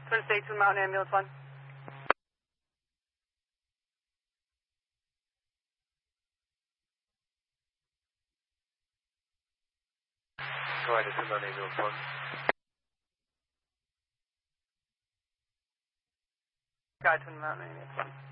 Twin State 2 Mountain Ambulance 1. Go ahead, 2 Mountain Ambulance 1. Sky Twin Mountain Ambulance 1.